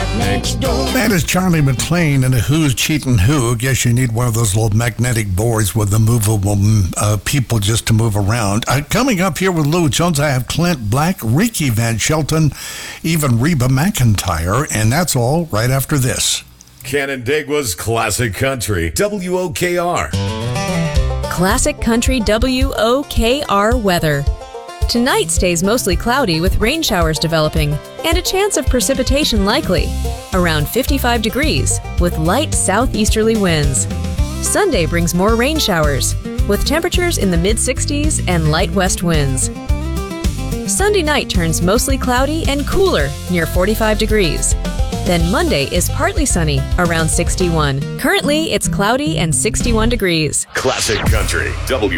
next door. That is Charlie McClain and the Who's Cheatin' Who. Guess you need one of those little magnetic boards with the movable people just to move around. Coming up here with Lou Jones, I have Clint Black, Ricky Van Shelton, even Reba McEntire, and that's all right after this. Canandaigua's Classic Country, WOKR. Classic Country WOKR weather. Tonight stays mostly cloudy with rain showers developing and a chance of precipitation likely, around 55 degrees with light southeasterly winds. Sunday brings more rain showers with temperatures in the mid-60s and light west winds. Sunday night turns mostly cloudy and cooler near 45 degrees. Then Monday is partly sunny around 61. Currently, it's cloudy and 61 degrees. Classic Country, WOKR.